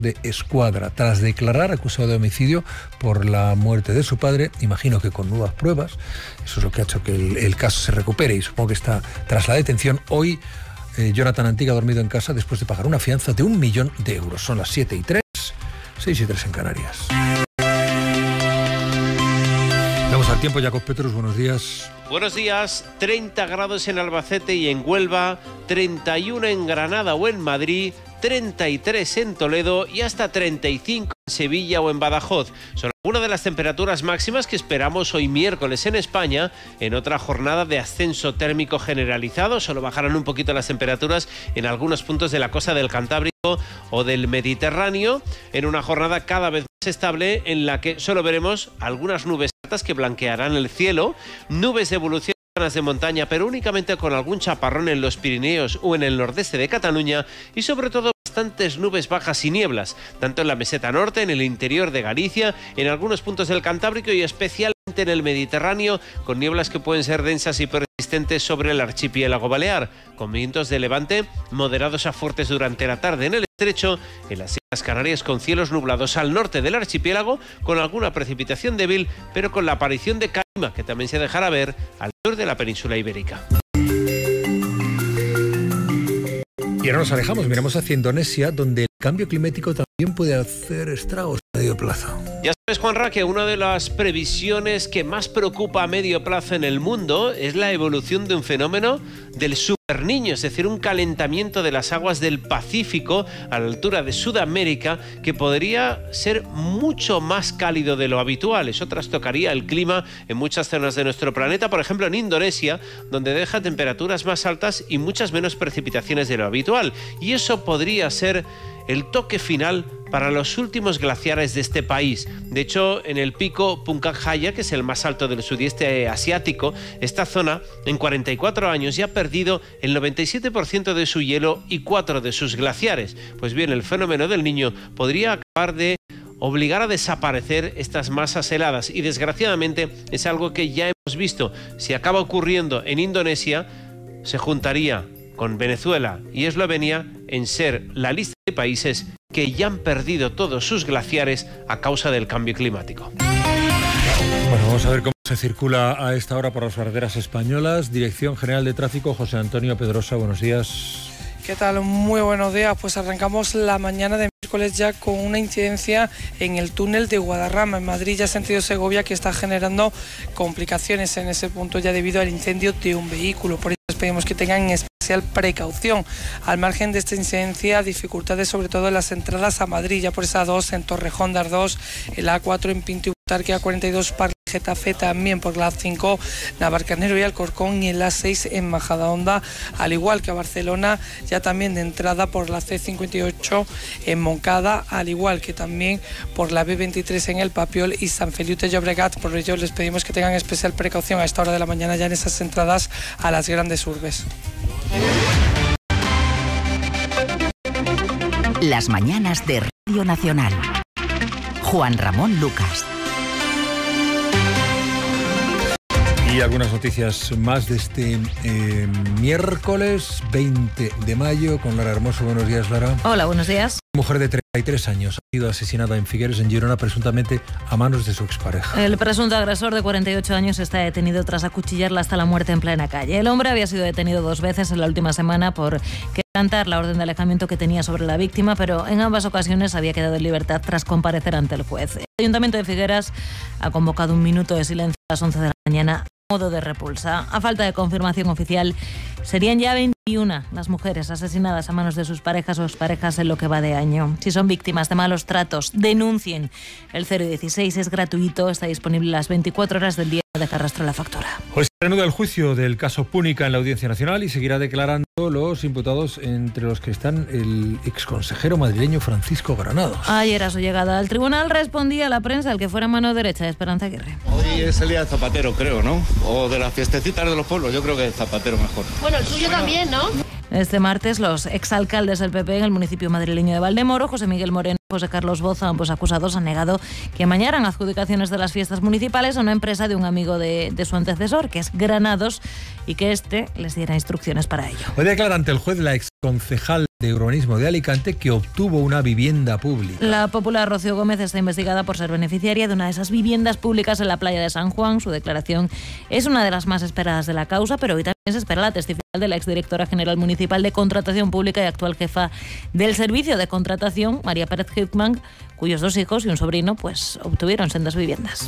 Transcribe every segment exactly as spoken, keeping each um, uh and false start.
de Escuadra, tras declarar acusado de homicidio por la muerte de su padre, imagino que con nuevas pruebas. Eso es lo que ha hecho que el, el caso se recupere y supongo que está tras la detención. Hoy eh, Jonathan Antiga ha dormido en casa después de pagar una fianza de un millón de euros. Son las siete y tres, seis y tres en Canarias. Vamos al tiempo. Jacob Petrus, buenos días. Buenos días. treinta grados en Albacete y en Huelva, treinta y uno en Granada o en Madrid, treinta y tres en Toledo y hasta treinta y cinco en Sevilla o en Badajoz. Son algunas de las temperaturas máximas que esperamos hoy miércoles en España, en otra jornada de ascenso térmico generalizado. Solo bajarán un poquito las temperaturas en algunos puntos de la costa del Cantábrico o del Mediterráneo, en una jornada cada vez más estable en la que solo veremos algunas nubes altas que blanquearán el cielo, nubes de evolución de montaña, pero únicamente con algún chaparrón en los Pirineos o en el nordeste de Cataluña, y sobre todo bastantes nubes bajas y nieblas, tanto en la meseta norte, en el interior de Galicia, en algunos puntos del Cantábrico y especialmente en el Mediterráneo, con nieblas que pueden ser densas y persistentes sobre el archipiélago balear, con vientos de levante moderados a fuertes durante la tarde en el estrecho, en las Islas Canarias con cielos nublados al norte del archipiélago, con alguna precipitación débil, pero con la aparición de calima, que también se dejará ver al sur de la península ibérica. Y ahora nos alejamos, miramos hacia Indonesia, donde el cambio climático también puede hacer estragos a medio plazo. Ya sabes, Juanra, que una de las previsiones que más preocupa a medio plazo en el mundo es la evolución de un fenómeno del superniño, es decir, un calentamiento de las aguas del Pacífico a la altura de Sudamérica, que podría ser mucho más cálido de lo habitual. Eso trastocaría el clima en muchas zonas de nuestro planeta, por ejemplo en Indonesia, donde deja temperaturas más altas y muchas menos precipitaciones de lo habitual. Y eso podría ser el toque final para los últimos glaciares de este país. De hecho, en el pico Puncak Jaya, que es el más alto del sudeste asiático, esta zona en cuarenta y cuatro años ya ha perdido el noventa y siete por ciento de su hielo y cuatro de sus glaciares. Pues bien, el fenómeno del Niño podría acabar de obligar a desaparecer estas masas heladas y desgraciadamente es algo que ya hemos visto. Si acaba ocurriendo en Indonesia, se juntaría con Venezuela y Eslovenia en ser la lista de países que ya han perdido todos sus glaciares a causa del cambio climático. Bueno, vamos a ver cómo se circula a esta hora por las carreteras españolas. Dirección General de Tráfico, José Antonio Pedrosa, buenos días. ¿Qué tal? Muy buenos días. Pues arrancamos la mañana de miércoles ya con una incidencia en el túnel de Guadarrama, en Madrid, ya sentido Segovia, que está generando complicaciones en ese punto ya debido al incendio de un vehículo. Por eso les pedimos que tengan especial precaución. Al margen de esta incidencia, dificultades sobre todo en las entradas a Madrid, ya por esa dos en Torrejón de Ardós, el A cuatro en Pinto y Butarque, A cuarenta y dos para Getafe, también por la A cinco Navarcarnero y Alcorcón, y el A seis en Majadahonda, al igual que a Barcelona, ya también de entrada por la C cincuenta y ocho en Moncada, al igual que también por la B veintitrés en El Papiol y San Feliu de Llobregat. Por ello les pedimos que tengan especial precaución a esta hora de la mañana ya en esas entradas a las grandes urbes. Las mañanas de Radio Nacional. Juan Ramón Lucas. Y algunas noticias más de este eh, miércoles veinte de mayo con Lara Hermoso. Buenos días, Lara. Hola, buenos días. Mujer de treinta y tres años ha sido asesinada en Figueres, en Girona, presuntamente a manos de su expareja. El presunto agresor de cuarenta y ocho años está detenido tras acuchillarla hasta la muerte en plena calle. El hombre había sido detenido dos veces en la última semana por quebrantar la orden de alejamiento que tenía sobre la víctima, pero en ambas ocasiones había quedado en libertad tras comparecer ante el juez. El Ayuntamiento de Figueras ha convocado un minuto de silencio a las once de la mañana a modo de repulsa. A falta de confirmación oficial, serían ya veintiuna las mujeres asesinadas a manos de sus parejas o exparejas en lo que va de año. Si son víctimas de malos tratos, denuncien. El cero dieciséis es gratuito, está disponible las veinticuatro horas del día. Deja rastro la factura. Hoy se reanuda el juicio del caso Púnica en la Audiencia Nacional y seguirá declarando los imputados, entre los que están el exconsejero madrileño Francisco Granados. Ayer a su llegada al tribunal respondía a la prensa el que fuera mano derecha de Esperanza Aguirre. Hoy es el día de Zapatero, creo, ¿no? O de las fiestecitas de los pueblos, yo creo que Zapatero mejor. Bueno, el suyo también, ¿no? Este martes, los exalcaldes del P P en el municipio madrileño de Valdemoro, José Miguel Moreno y José Carlos Boza, ambos acusados, han negado que amañaran adjudicaciones de las fiestas municipales a una empresa de un amigo de, de su antecesor, que es Granados, y que este les diera instrucciones para ello. Hoy declara ante el juez la ex concejal de urbanismo de Alicante que obtuvo una vivienda pública. La popular Rocío Gómez está investigada por ser beneficiaria de una de esas viviendas públicas en la playa de San Juan. Su declaración es una de las más esperadas de la causa, pero hoy también se espera la testifical de la exdirectora general municipal de Contratación Pública y actual jefa del Servicio de Contratación, María Pérez Hickman, cuyos dos hijos y un sobrino pues obtuvieron sendas viviendas.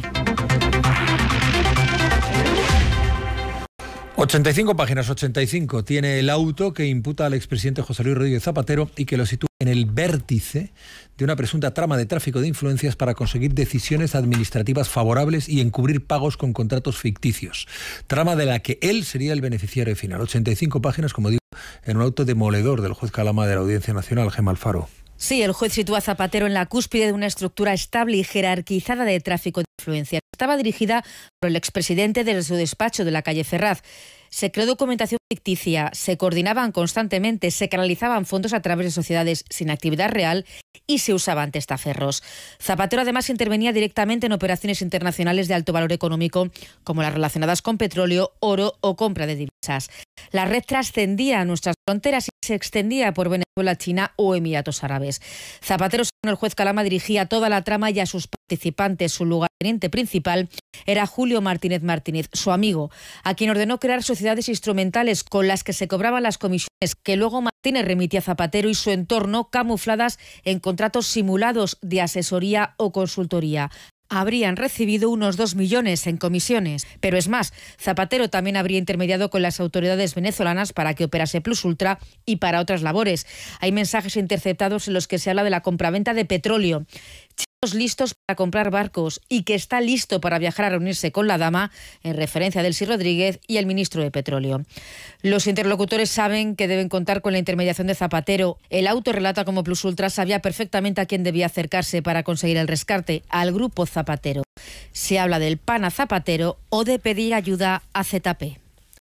ochenta y cinco páginas, ochenta y cinco, tiene el auto que imputa al expresidente José Luis Rodríguez Zapatero y que lo sitúa en el vértice de una presunta trama de tráfico de influencias para conseguir decisiones administrativas favorables y encubrir pagos con contratos ficticios. Trama de la que él sería el beneficiario final. ochenta y cinco páginas, como digo, en un auto demoledor del juez Calama de la Audiencia Nacional, Gemma Alfaro. Sí, el juez sitúa a Zapatero en la cúspide de una estructura estable y jerarquizada de tráfico de influencias. Estaba dirigida por el expresidente desde su despacho de la calle Ferraz. Se creó documentación ficticia, se coordinaban constantemente, se canalizaban fondos a través de sociedades sin actividad real y se usaban testaferros. Zapatero además intervenía directamente en operaciones internacionales de alto valor económico, como las relacionadas con petróleo, oro o compra de divisas. La red trascendía a nuestras fronteras y se extendía por Venezuela, China o Emiratos Árabes. Zapatero, según el juez Calama, dirigía toda la trama y a sus participantes. Su lugarteniente principal era Julio Martínez Martínez, su amigo, a quien ordenó crear sociedades instrumentales con las que se cobraban las comisiones que luego Martínez remitía a Zapatero y su entorno, camufladas en contratos simulados de asesoría o consultoría. Habrían recibido unos dos millones en comisiones. Pero es más, Zapatero también habría intermediado con las autoridades venezolanas para que operase Plus Ultra y para otras labores. Hay mensajes interceptados en los que se habla de la compraventa de petróleo. Chicos listos para comprar barcos y que está listo para viajar a reunirse con la dama, en referencia a Delcy Rodríguez y el ministro de Petróleo. Los interlocutores saben que deben contar con la intermediación de Zapatero. El auto relata cómo Plus Ultra sabía perfectamente a quién debía acercarse para conseguir el rescate, al grupo Zapatero. Se habla del PAN a Zapatero o de pedir ayuda a Z P.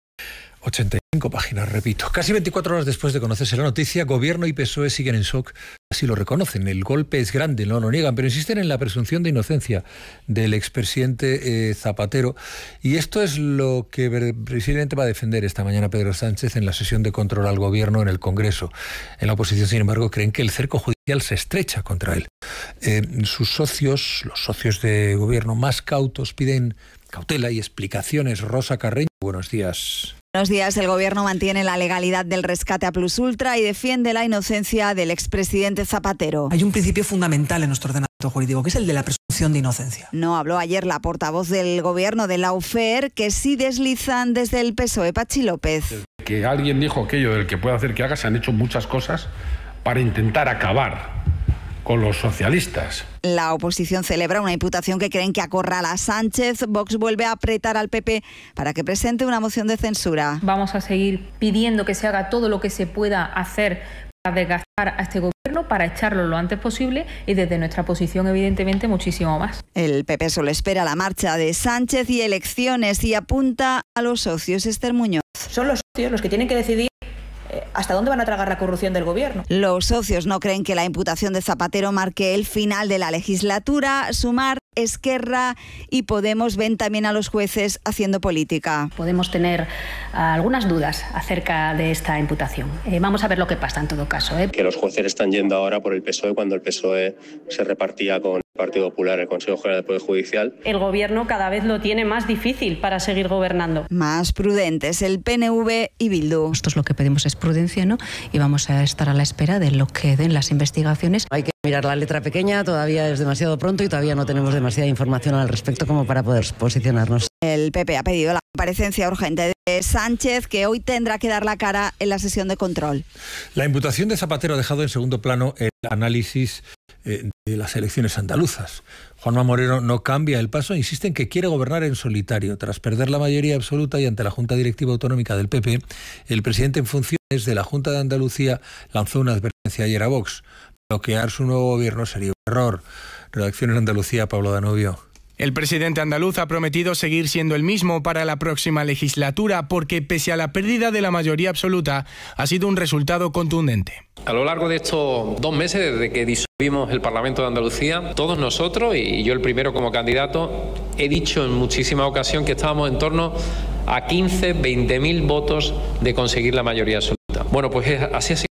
ochenta y cinco páginas, repito. Casi veinticuatro horas después de conocerse la noticia, Gobierno y P S O E siguen en shock. Así lo reconocen. El golpe es grande, no lo niegan, pero insisten en la presunción de inocencia del expresidente eh, Zapatero. Y esto es lo que precisamente va a defender esta mañana Pedro Sánchez en la sesión de control al Gobierno en el Congreso. En la oposición, sin embargo, creen que el cerco judicial se estrecha contra él. Eh, sus socios, los socios de Gobierno más cautos, piden cautela y explicaciones. Rosa Carreño, buenos días. Buenos días. El Gobierno mantiene la legalidad del rescate a Plus Ultra y defiende la inocencia del expresidente Zapatero. Hay un principio fundamental en nuestro ordenamiento jurídico, que es el de la presunción de inocencia. No habló ayer la portavoz del Gobierno de la UFER, que sí deslizan desde el P S O E, Pachi López. Desde que alguien dijo aquello del que puede hacer que haga, se han hecho muchas cosas para intentar acabar con los socialistas. La oposición celebra una imputación que creen que acorrala a Sánchez. Vox vuelve a apretar al P P para que presente una moción de censura. Vamos a seguir pidiendo que se haga todo lo que se pueda hacer para desgastar a este gobierno, para echarlo lo antes posible y desde nuestra posición, evidentemente, muchísimo más. El P P solo espera la marcha de Sánchez y elecciones y apunta a los socios. Esther Muñoz. Son los socios los que tienen que decidir ¿hasta dónde van a tragar la corrupción del Gobierno? Los socios no creen que la imputación de Zapatero marque el final de la legislatura. Sumar, Esquerra y Podemos ven también a los jueces haciendo política. Podemos tener uh, algunas dudas acerca de esta imputación. Eh, vamos a ver lo que pasa en todo caso. ¿eh? Que los jueces están yendo ahora por el P S O E cuando el P S O E se repartía con el Partido Popular, el Consejo General del Poder Judicial. El Gobierno cada vez lo tiene más difícil para seguir gobernando. Más prudentes el P N V y Bildu. Nosotros lo que pedimos es prudencia, ¿no? Y vamos a estar a la espera de lo que den las investigaciones. Hay que mirar la letra pequeña, todavía es demasiado pronto y todavía no tenemos demasiada información al respecto como para poder posicionarnos. El P P ha pedido la comparecencia urgente de Sánchez, que hoy tendrá que dar la cara en la sesión de control. La imputación de Zapatero ha dejado en segundo plano el análisis eh, de las elecciones andaluzas. Juanma Moreno no cambia el paso e insiste en que quiere gobernar en solitario. Tras perder la mayoría absoluta y ante la Junta Directiva Autonómica del P P, el presidente en funciones de la Junta de Andalucía lanzó una advertencia ayer a Vox. Bloquear su nuevo gobierno sería un error. Redacción en Andalucía, Pablo Danubio. El presidente andaluz ha prometido seguir siendo el mismo para la próxima legislatura porque, pese a la pérdida de la mayoría absoluta, ha sido un resultado contundente. A lo largo de estos dos meses, desde que disolvimos el Parlamento de Andalucía, todos nosotros, y yo el primero como candidato, he dicho en muchísimas ocasiones que estábamos en torno a quince, veinte mil votos de conseguir la mayoría absoluta. Bueno, pues así ha sido.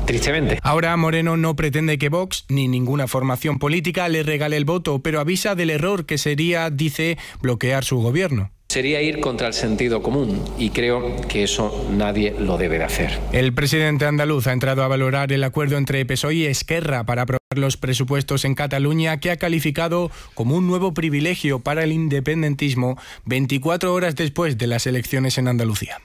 tristemente. Ahora Moreno no pretende que Vox ni ninguna formación política le regale el voto, pero avisa del error que sería, dice, bloquear su gobierno. Sería ir contra el sentido común y creo que eso nadie lo debe de hacer. El presidente andaluz ha entrado a valorar el acuerdo entre P S O E y Esquerra para aprobar los presupuestos en Cataluña, que ha calificado como un nuevo privilegio para el independentismo veinticuatro horas después de las elecciones en Andalucía.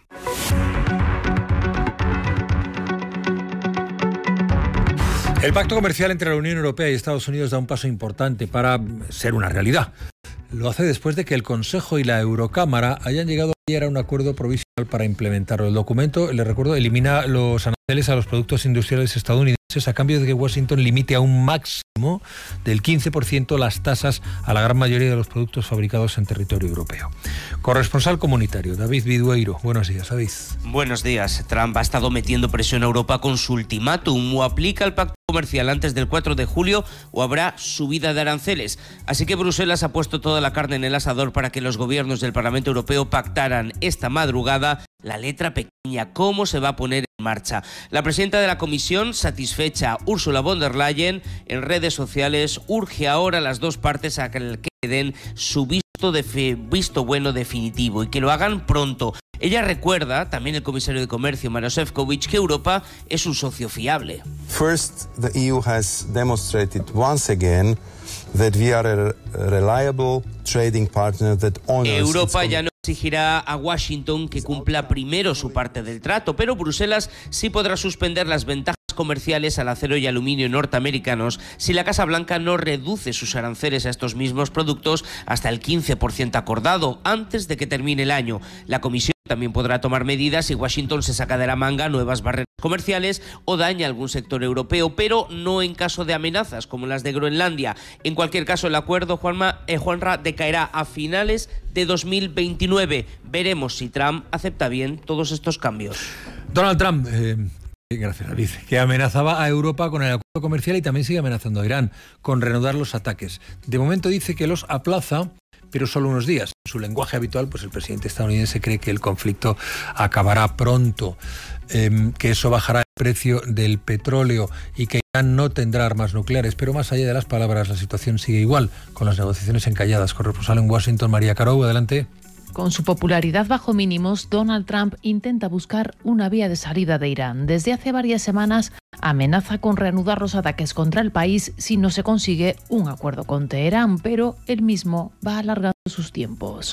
El pacto comercial entre la Unión Europea y Estados Unidos da un paso importante para ser una realidad. Lo hace después de que el Consejo y la Eurocámara hayan llegado ayer a un acuerdo provisional para implementarlo. El documento, les recuerdo, elimina los aranceles a los productos industriales estadounidenses a cambio de que Washington limite a un máximo del quince por ciento las tasas a la gran mayoría de los productos fabricados en territorio europeo. Corresponsal comunitario, David Vidueiro. Buenos días, David. Buenos días. Trump ha estado metiendo presión a Europa con su ultimátum: o aplica el pacto comercial antes del cuatro de julio o habrá subida de aranceles. Así que Bruselas ha puesto toda la carne en el asador para que los gobiernos del Parlamento Europeo pactaran esta madrugada la letra pequeña, cómo se va a poner en marcha. La presidenta de la Comisión, satisfecha, Ursula von der Leyen, en redes sociales urge ahora a las dos partes a que den su visto, de fe, visto bueno definitivo y que lo hagan pronto. Ella recuerda, también el comisario de Comercio, Maroš Šefčovič, que Europa es un socio fiable. First, the E U has demonstrated once again that we are a reliable trading partner that honors. Europa ya no exigirá a Washington que cumpla primero su parte del trato, pero Bruselas sí podrá suspender las ventajas comerciales al acero y aluminio norteamericanos si la Casa Blanca no reduce sus aranceles a estos mismos productos hasta el quince por ciento acordado antes de que termine el año. La Comisión también podrá tomar medidas si Washington se saca de la manga nuevas barreras comerciales o daña algún sector europeo, pero no en caso de amenazas como las de Groenlandia. En cualquier caso, el acuerdo, Juanma, eh, Juanra, decaerá a finales de dos mil veintinueve. Veremos si Trump acepta bien todos estos cambios. Donald Trump... Eh... Gracias, David. Que amenazaba a Europa con el acuerdo comercial y también sigue amenazando a Irán con reanudar los ataques. De momento dice que los aplaza, pero solo unos días. En su lenguaje habitual, pues el presidente estadounidense cree que el conflicto acabará pronto, eh, que eso bajará el precio del petróleo y que Irán no tendrá armas nucleares. Pero más allá de las palabras, la situación sigue igual, con las negociaciones encalladas. Corresponsal en Washington, María Carou, adelante. Con su popularidad bajo mínimos, Donald Trump intenta buscar una vía de salida de Irán. Desde hace varias semanas amenaza con reanudar los ataques contra el país si no se consigue un acuerdo con Teherán, pero él mismo va alargando sus tiempos.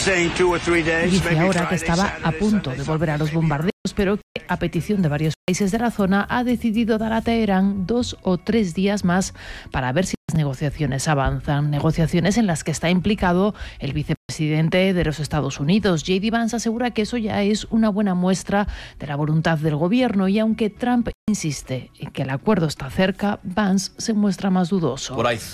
Dice ahora que estaba a punto de volver a los bombardeos, pero que a petición de varios países de la zona ha decidido dar a Teherán dos o tres días más para ver si las negociaciones avanzan. Negociaciones en las que está implicado el vicepresidente de los Estados Unidos. J D Vance asegura que eso ya es una buena muestra de la voluntad del gobierno, y aunque Trump insiste en que el acuerdo está cerca, Vance se muestra más dudoso.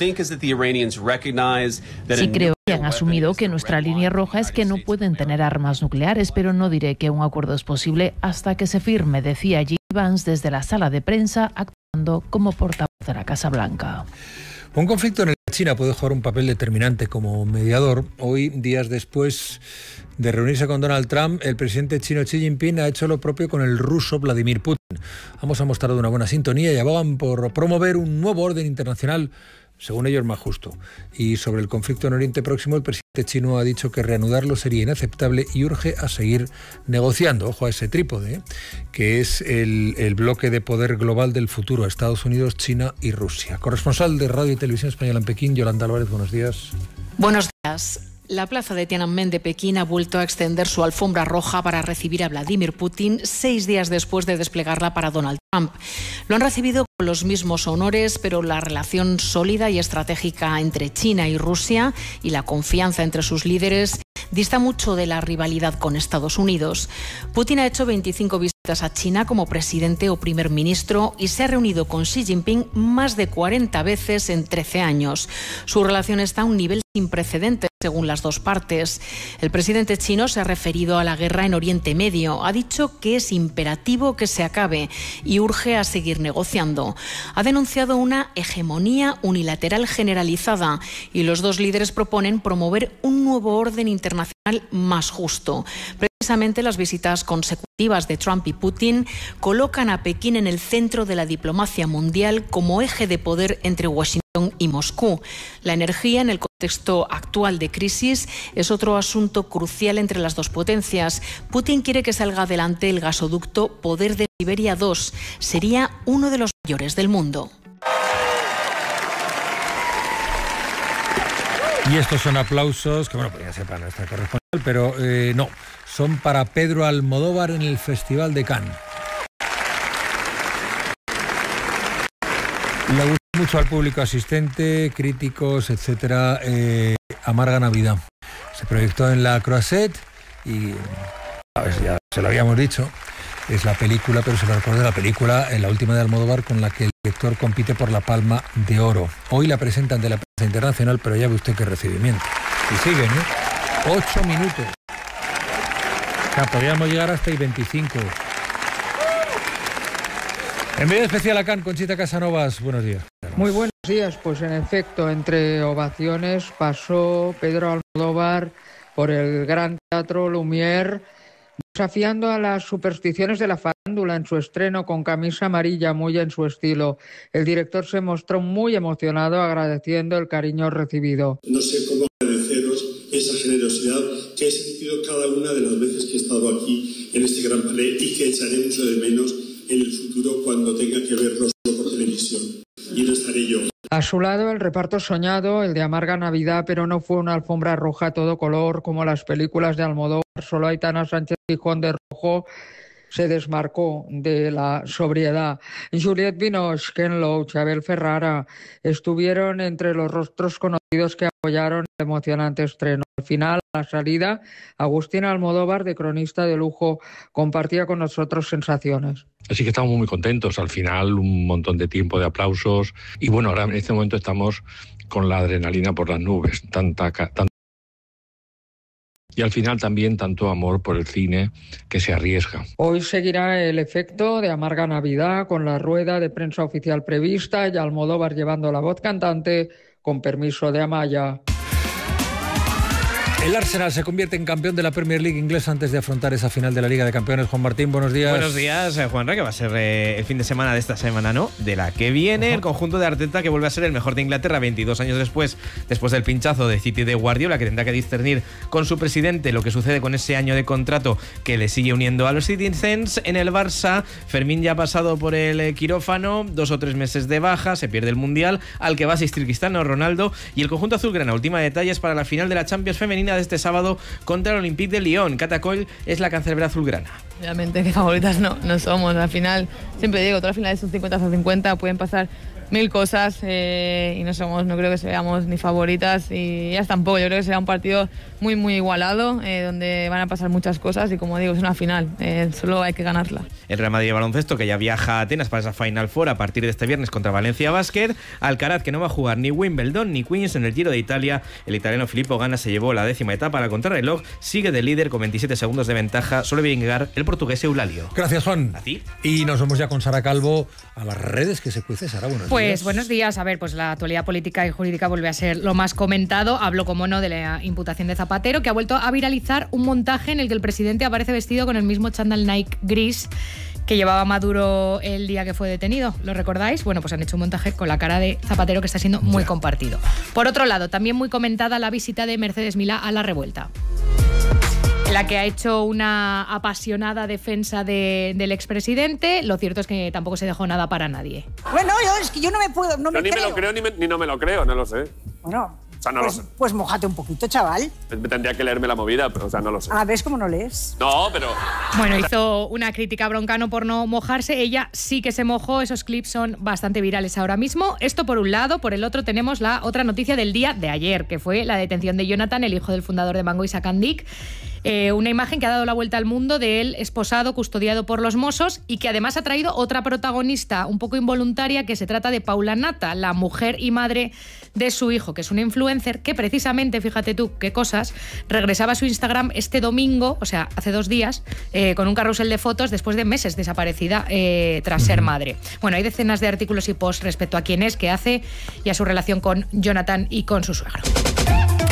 Sí, creo que han asumido que nuestra línea roja es que no pueden tener armas nucleares, pero no diré que un acuerdo es posible hasta que se firme, decía J D Vance desde la sala de prensa, actuando como portavoz de la Casa Blanca. Un conflicto en el que China puede jugar un papel determinante como mediador. Hoy, días después de reunirse con Donald Trump, el presidente chino Xi Jinping ha hecho lo propio con el ruso Vladimir Putin. Ambos han mostrado una buena sintonía y abogan por promover un nuevo orden internacional, según ellos, más justo. Y sobre el conflicto en Oriente Próximo, el presidente chino ha dicho que reanudarlo sería inaceptable y urge a seguir negociando. Ojo a ese trípode, ¿eh? que es el, el bloque de poder global del futuro: Estados Unidos, China y Rusia. Corresponsal de Radio y Televisión Española en Pekín, Yolanda Álvarez, buenos días. Buenos días. La plaza de Tiananmen de Pekín ha vuelto a extender su alfombra roja para recibir a Vladimir Putin seis días después de desplegarla para Donald Trump. Lo han recibido con los mismos honores, pero la relación sólida y estratégica entre China y Rusia y la confianza entre sus líderes dista mucho de la rivalidad con Estados Unidos. Putin ha hecho veinticinco visitas a China como presidente o primer ministro y se ha reunido con Xi Jinping más de cuarenta veces en trece años. Su relación está a un nivel sin precedentes, según las dos partes. El presidente chino se ha referido a la guerra en Oriente Medio. Ha dicho que es imperativo que se acabe y urge a seguir negociando. Ha denunciado una hegemonía unilateral generalizada y los dos líderes proponen promover un nuevo orden internacional más justo. Precisamente las visitas consecutivas de Trump y Putin colocan a Pekín en el centro de la diplomacia mundial como eje de poder entre Washington y Moscú. La energía en el contexto actual de crisis es otro asunto crucial entre las dos potencias. Putin quiere que salga adelante el gasoducto Poder de Siberia dos. Sería uno de los mayores del mundo. Y estos son aplausos que, bueno, podría ser para nuestra corresponsal, pero eh, no, son para Pedro Almodóvar en el Festival de Cannes. Le gusta mucho al público asistente, críticos, etcétera, eh, Amarga Navidad. Se proyectó en la Croisette y, a ver, ya se lo habíamos dicho, es la película, pero se me recuerda la película, en la última de Almodóvar, con la que el director compite por la Palma de Oro. Hoy la presentan de la prensa internacional, pero ya ve usted qué recibimiento. Y siguen, ¿eh? Ocho minutos. O sea, podríamos llegar hasta el veinticinco. Envío especial a Cannes, Conchita Casanovas, buenos días. Muy buenos días, pues en efecto, entre ovaciones pasó Pedro Almodóvar por el Gran Teatro Lumière, desafiando a las supersticiones de la farándula en su estreno con camisa amarilla muy en su estilo. El director se mostró muy emocionado agradeciendo el cariño recibido. No sé cómo agradeceros esa generosidad que he sentido cada una de las veces que he estado aquí en este gran panel y que echaré mucho de menos en el futuro cuando tenga que verlo solo por televisión. Y no estaré yo. A su lado el reparto soñado, el de Amarga Navidad, pero no fue una alfombra roja a todo color como las películas de Almodóvar. Solo Aitana Sánchez Gijón de rojo se desmarcó de la sobriedad. Juliette Binoche, Ken Loach, Abel Ferrara estuvieron entre los rostros conocidos que apoyaron el emocionante estreno. Al final, a la salida, Agustín Almodóvar, de Cronista de Lujo, compartía con nosotros sensaciones. Así que estamos muy contentos. Al final, un montón de tiempo de aplausos. Y bueno, ahora en este momento estamos con la adrenalina por las nubes. Tanta, tanta... Y al final también tanto amor por el cine que se arriesga. Hoy seguirá el efecto de Amarga Navidad con la rueda de prensa oficial prevista y Almodóvar llevando la voz cantante con permiso de Amaya. El Arsenal se convierte en campeón de la Premier League inglesa antes de afrontar esa final de la Liga de Campeones. Juan Martín, buenos días. Buenos días, Juanra, que va a ser eh, el fin de semana de esta semana, ¿no? De la que viene. Ajá. El conjunto de Arteta, que vuelve a ser el mejor de Inglaterra veintidós años después, después del pinchazo de City de Guardiola, que tendrá que discernir con su presidente lo que sucede con ese año de contrato que le sigue uniendo a los Citizens. En el Barça, Fermín ya ha pasado por el quirófano, dos o tres meses de baja, se pierde el Mundial, al que va a asistir Cristiano Ronaldo. Y el conjunto azulgrana, última de detalles para la final de la Champions femenina de este sábado contra el Olympique de Lyon. Cata Coll es la cancerbera azulgrana. Obviamente que favoritas no, no somos. Al final, siempre digo, todas las finales son cincuenta a cincuenta, pueden pasar mil cosas eh, y no somos, no creo que seamos ni favoritas y ellas tampoco. Yo creo que será un partido muy muy igualado, eh, donde van a pasar muchas cosas y, como digo, es una final, eh, solo hay que ganarla. El Real Madrid de baloncesto, que ya viaja a Atenas para esa Final Four a partir de este viernes contra Valencia Basket. Alcaraz, que no va a jugar ni Wimbledon ni Queens en el Giro de Italia. El italiano Filippo Ganna se llevó la décima etapa a la contrarreloj, sigue de líder con veintisiete segundos de ventaja, solo debe llegar el portugués Eulalio. Gracias, Juan. A ti. Y nos vamos ya con Sara Calvo a las redes que se cuece. Sara, buenos pues, días. Pues buenos días. A ver, pues la actualidad política y jurídica vuelve a ser lo más comentado. Hablo, como no, de la imputación de Zapatero, que ha vuelto a viralizar un montaje en el que el presidente aparece vestido con el mismo chándal Nike gris que llevaba Maduro el día que fue detenido. ¿Lo recordáis? Bueno, pues han hecho un montaje con la cara de Zapatero que está siendo muy compartido. Por otro lado, también muy comentada la visita de Mercedes Milá a la Revuelta, la que ha hecho una apasionada defensa de, del expresidente. Lo cierto es que tampoco se dejó nada para nadie. Bueno, yo, es que yo no me puedo, no yo me ni creo. me lo creo ni, me, ni no me lo creo, no lo sé. Bueno, o sea, no pues, lo sé. pues mójate un poquito, chaval. Tendría que leerme la movida, pero o sea, no lo sé. Ah, ¿ves cómo no lees? No, pero... Bueno, hizo una crítica a Broncano por no mojarse. Ella sí que se mojó. Esos clips son bastante virales ahora mismo. Esto por un lado. Por el otro tenemos la otra noticia del día de ayer, que fue la detención de Jonathan, el hijo del fundador de Mango y Sacandic. Eh, una imagen que ha dado la vuelta al mundo de él esposado, custodiado por los Mossos, y que además ha traído otra protagonista un poco involuntaria, que se trata de Paula Nata, la mujer y madre de su hijo, que es una influencer que precisamente, fíjate tú qué cosas, regresaba a su Instagram este domingo, o sea, hace dos días, eh, con un carrusel de fotos después de meses desaparecida eh, tras ser madre. Bueno, hay decenas de artículos y posts respecto a quién es, qué hace y a su relación con Jonathan y con su suegro.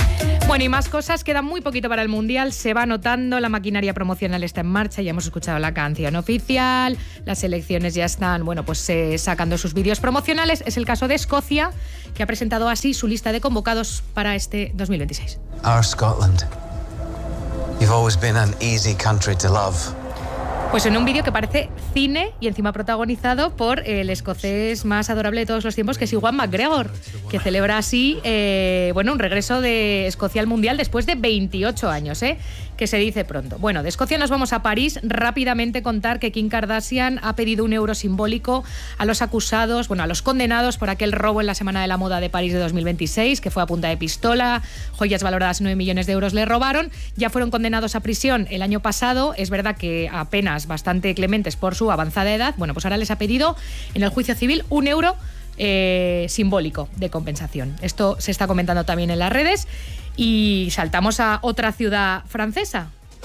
Bueno, y más cosas, queda muy poquito para el Mundial, se va notando, la maquinaria promocional está en marcha, ya hemos escuchado la canción oficial, las selecciones ya están, bueno, pues eh, sacando sus vídeos promocionales. Es el caso de Escocia, que ha presentado así su lista de convocados para este dos mil veintiséis. Our Scotland. You've always been an easy country to love. Pues en un vídeo que parece cine y encima protagonizado por el escocés más adorable de todos los tiempos, que es Ewan McGregor, que celebra así eh, bueno, un regreso de Escocia al Mundial después de veintiocho años, ¿eh? Que se dice pronto. Bueno, de Escocia nos vamos a París. Rápidamente contar que Kim Kardashian ha pedido un euro simbólico a los acusados, bueno, a los condenados por aquel robo en la Semana de la Moda de París de dos mil veintiséis, que fue a punta de pistola, joyas valoradas en nueve millones de euros le robaron. Ya fueron condenados a prisión el año pasado. Es verdad que apenas bastante clementes por su avanzada edad. Bueno, pues ahora les ha pedido en el juicio civil un euro eh, simbólico de compensación. Esto se está comentando también en las redes. Y saltamos a otra ciudad francesa,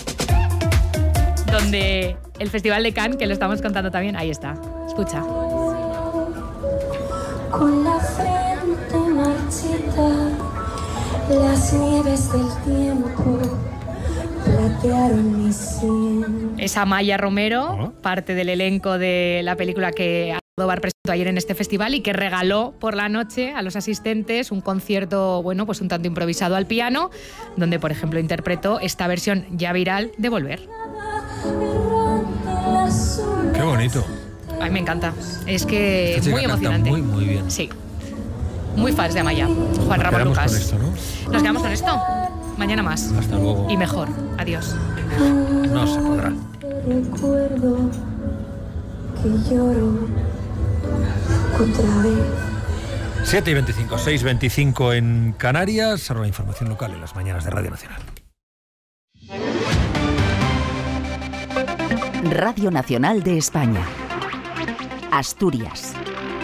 donde el Festival de Cannes, que lo estamos contando también, ahí está. Escucha. Con la frente marchita, las nieves del tiempo platearon mi sien. Es Amaya Romero, parte del elenco de la película que Almodóvar presentó ayer en este festival y que regaló por la noche a los asistentes un concierto, bueno, pues un tanto improvisado al piano, donde, por ejemplo, interpretó esta versión ya viral de Volver. Qué bonito. A mí me encanta. Es que Esta muy chica canta emocionante. Muy, muy bien. Sí. Muy fans de Amaya. Juan Ramón Nos Lucas. quedamos con esto, ¿no? Nos quedamos con esto. Mañana más. Hasta luego. Y mejor. Adiós. No se podrá. Recuerdo que lloro otra vez. siete y veinticinco, seis y veinticinco en Canarias. Ahora la información local en las mañanas de Radio Nacional. Radio Nacional de España. Asturias.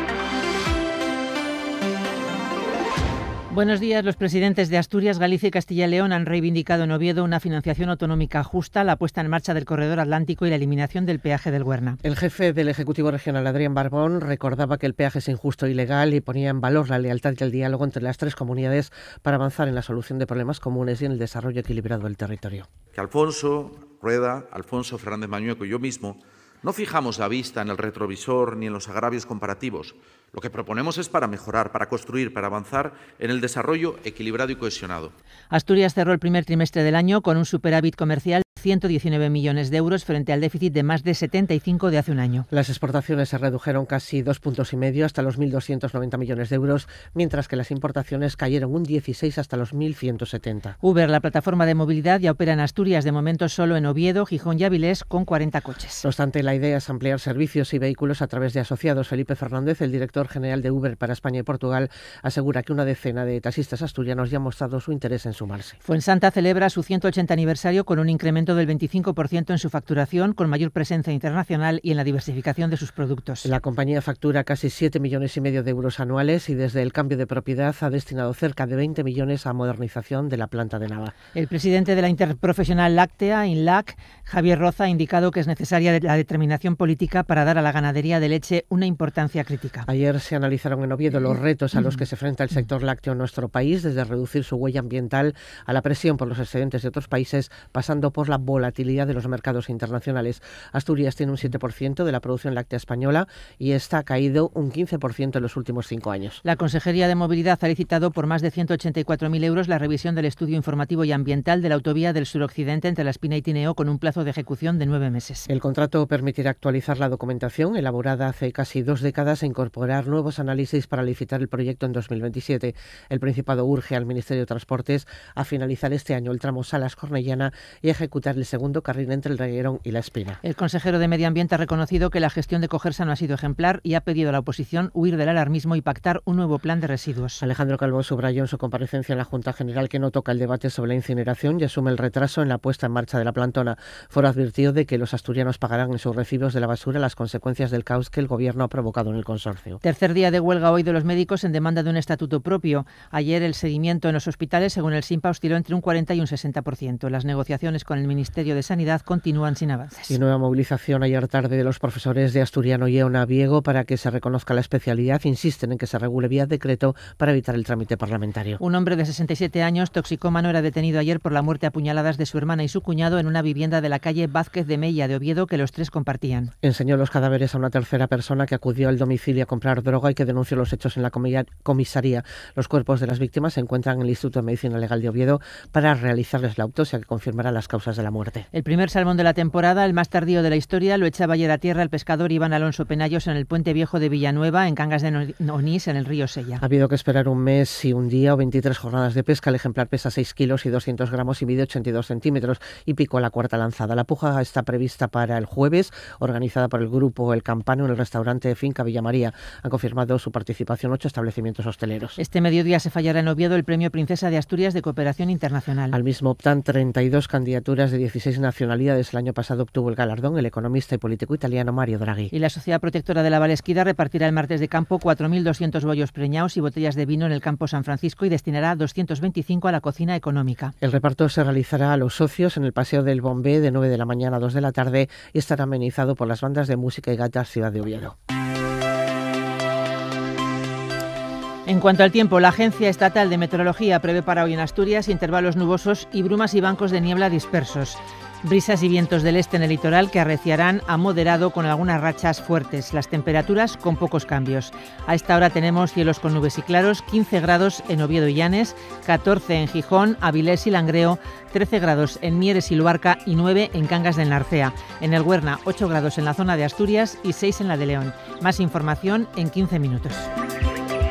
Buenos días. Los presidentes de Asturias, Galicia y Castilla y León han reivindicado en Oviedo una financiación autonómica justa, la puesta en marcha del corredor atlántico y la eliminación del peaje del Huerna. El jefe del Ejecutivo Regional, Adrián Barbón, recordaba que el peaje es injusto e ilegal y ponía en valor la lealtad y el diálogo entre las tres comunidades para avanzar en la solución de problemas comunes y en el desarrollo equilibrado del territorio. Que Alfonso Rueda, Alfonso Fernández Mañueco y yo mismo no fijamos la vista en el retrovisor ni en los agravios comparativos. Lo que proponemos es para mejorar, para construir, para avanzar en el desarrollo equilibrado y cohesionado. Asturias cerró el primer trimestre del año con un superávit comercial de ciento diecinueve millones de euros frente al déficit de más de setenta y cinco de hace un año. Las exportaciones se redujeron casi dos puntos y medio hasta los mil doscientos noventa millones de euros, mientras que las importaciones cayeron un dieciséis hasta los mil ciento setenta. Uber, la plataforma de movilidad, ya opera en Asturias, de momento solo en Oviedo, Gijón y Avilés, con cuarenta coches. No obstante, la idea es ampliar servicios y vehículos a través de asociados. Felipe Fernández, el director general de Uber para España y Portugal, asegura que una decena de taxistas asturianos ya han mostrado su interés en sumarse. Fuensanta celebra su ciento ochenta aniversario con un incremento del veinticinco por ciento en su facturación, con mayor presencia internacional y en la diversificación de sus productos. La compañía factura casi siete millones y medio de euros anuales y desde el cambio de propiedad ha destinado cerca de veinte millones a modernización de la planta de Nava. El presidente de la Interprofesional Láctea, INLAC, Javier Roza, ha indicado que es necesaria la determinación política para dar a la ganadería de leche una importancia crítica. Ayer se analizaron en Oviedo los retos a los que se enfrenta el sector lácteo en nuestro país, desde reducir su huella ambiental a la presión por los excedentes de otros países, pasando por la volatilidad de los mercados internacionales. Asturias tiene un siete por ciento de la producción láctea española y esta ha caído un quince por ciento en los últimos cinco años. La Consejería de Movilidad ha licitado por más de ciento ochenta y cuatro mil euros la revisión del estudio informativo y ambiental de la autovía del suroccidente entre La Espina y Tineo, con un plazo de ejecución de nueve meses. El contrato permitirá actualizar la documentación elaborada hace casi dos décadas e incorporar nuevos análisis para licitar el proyecto en dos mil veintisiete. El Principado urge al Ministerio de Transportes a finalizar este año el tramo Salas-Cornellana y a ejecutar el segundo carril entre el Reguerón y La Espina. El consejero de Medio Ambiente ha reconocido que la gestión de Cogersa no ha sido ejemplar y ha pedido a la oposición huir del alarmismo y pactar un nuevo plan de residuos. Alejandro Calvo subrayó en su comparecencia en la Junta General que no toca el debate sobre la incineración y asume el retraso en la puesta en marcha de la plantona. Foro advirtió de que los asturianos pagarán en sus recibos de la basura las consecuencias del caos que el Gobierno ha provocado en el consorcio. Tercer día de huelga hoy de los médicos en demanda de un estatuto propio. Ayer el seguimiento en los hospitales, según el SINPA, osciló entre un cuarenta y un sesenta por ciento. Las negociaciones con el Ministerio Ministerio de Sanidad continúan sin avances. Y nueva movilización ayer tarde de los profesores de Asturiano y Eonaviego para que se reconozca la especialidad. Insisten en que se regule vía decreto para evitar el trámite parlamentario. Un hombre de sesenta y siete años, toxicómano, era detenido ayer por la muerte a puñaladas de su hermana y su cuñado en una vivienda de la calle Vázquez de Mella de Oviedo que los tres compartían. Enseñó los cadáveres a una tercera persona que acudió al domicilio a comprar droga y que denunció los hechos en la comisaría. Los cuerpos de las víctimas se encuentran en el Instituto de Medicina Legal de Oviedo para realizarles la autopsia que confirmará las causas de la muerte. El primer salmón de la temporada, el más tardío de la historia, lo echaba ayer a tierra el pescador Iván Alonso Penallos en el puente viejo de Villanueva, en Cangas de Onís, en el río Sella. Ha habido que esperar un mes y un día o veintitrés jornadas de pesca. El ejemplar pesa seis kilos y doscientos gramos y mide ochenta y dos centímetros y picó a la cuarta lanzada. La puja está prevista para el jueves, organizada por el grupo El Campano en el restaurante Finca Villamaría. Han confirmado su participación ocho establecimientos hosteleros. Este mediodía se fallará en Oviedo el Premio Princesa de Asturias de Cooperación Internacional. Al mismo optan treinta y dos candidaturas de dieciséis nacionalidades. El año pasado obtuvo el galardón el economista y político italiano Mario Draghi. Y la Sociedad Protectora de la Valesquida repartirá el martes de campo cuatro mil doscientos bollos preñados y botellas de vino en el campo San Francisco y destinará doscientos veinticinco a la cocina económica. El reparto se realizará a los socios en el Paseo del Bombé de nueve de la mañana a dos de la tarde y estará amenizado por las bandas de música y gaitas Ciudad de Oviedo. En cuanto al tiempo, la Agencia Estatal de Meteorología prevé para hoy en Asturias intervalos nubosos y brumas y bancos de niebla dispersos. Brisas y vientos del este en el litoral que arreciarán a moderado con algunas rachas fuertes. Las temperaturas con pocos cambios. A esta hora tenemos cielos con nubes y claros, quince grados en Oviedo y Llanes, catorce en Gijón, Avilés y Langreo, trece grados en Mieres y Luarca y nueve en Cangas del Narcea. En el Huerna, ocho grados en la zona de Asturias y seis en la de León. Más información en quince minutos.